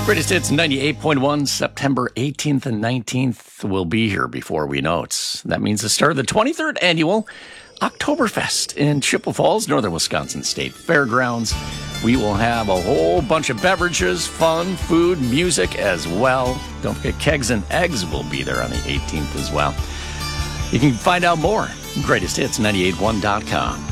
Greatest Hits 98.1, September 18th and 19th will be here before we know it. That means the start of the 23rd annual Oktoberfest in Chippewa Falls, Northern Wisconsin State Fairgrounds. We will have a whole bunch of beverages, fun, food, music as well. Don't forget Kegs and Eggs will be there on the 18th as well. You can find out more at GreatestHits981.com.